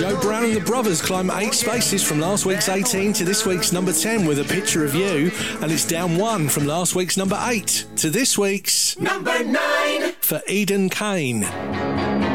Joe Brown and the Brothers climb 8 spaces from last week's 18 to this week's number 10 with A Picture of You, and it's down 1 from last week's number 8 to this week's number 9 for Eden Kane.